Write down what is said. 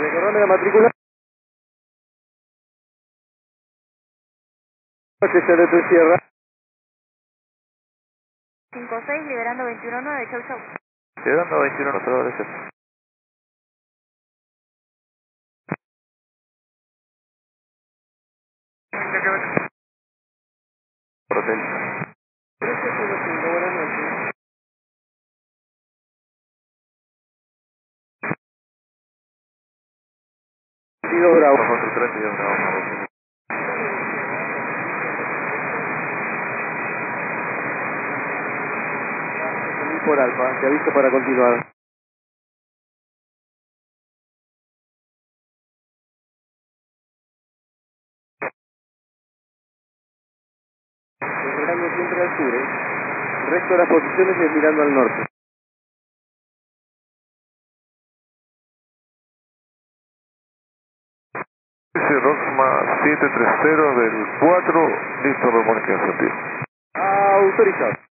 Recordame la matrícula. Que se de tu sierra. 56, liberando 21-9, chau chau. Llegando a 21, no te lo dejes. Hotel. 1305, buenas noches. Pido Bravo. 443 y Bravo. Por Alfa, te aviso para continuar. Mirando siempre al sur, El resto de las posiciones es mirando al norte. Roxma 730 del 4, listo, remolque a sentido. Autorizado.